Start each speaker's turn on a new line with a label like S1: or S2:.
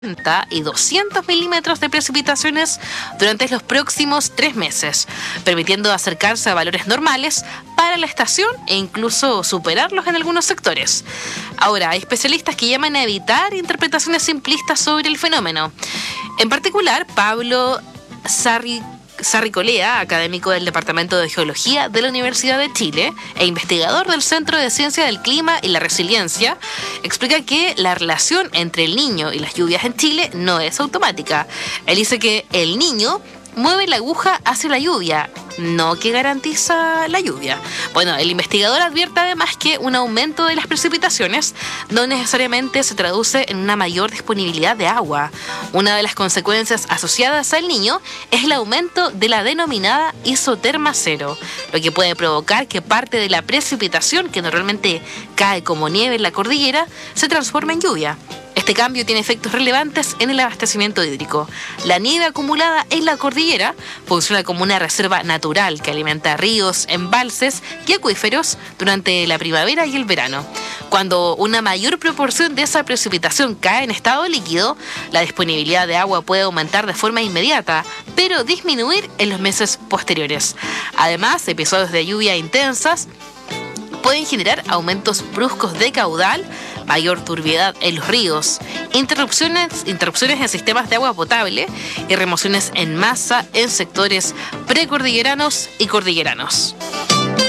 S1: y 200 milímetros de precipitaciones durante los próximos 3 meses, permitiendo acercarse a valores normales para la estación e incluso superarlos en algunos sectores. Ahora, hay especialistas que llaman a evitar interpretaciones simplistas sobre el fenómeno. En particular, Pablo Sarricolea, académico del Departamento de Geología de la Universidad de Chile e investigador del Centro de Ciencia del Clima y la Resiliencia, explica que la relación entre el Niño y las lluvias en Chile no es automática. Él dice que el Niño mueve la aguja hacia la lluvia, no que garantiza la lluvia. Bueno, el investigador advierte además que un aumento de las precipitaciones no necesariamente se traduce en una mayor disponibilidad de agua. Una de las consecuencias asociadas al Niño es el aumento de la denominada isoterma cero, lo que puede provocar que parte de la precipitación que normalmente cae como nieve en la cordillera se transforme en lluvia. Este cambio tiene efectos relevantes en el abastecimiento hídrico. La nieve acumulada en la cordillera funciona como una reserva natural que alimenta ríos, embalses y acuíferos durante la primavera y el verano. Cuando una mayor proporción de esa precipitación cae en estado líquido, la disponibilidad de agua puede aumentar de forma inmediata, pero disminuir en los meses posteriores. Además, episodios de lluvia intensas pueden generar aumentos bruscos de caudal, mayor turbiedad en los ríos, interrupciones en sistemas de agua potable y remociones en masa en sectores precordilleranos y cordilleranos.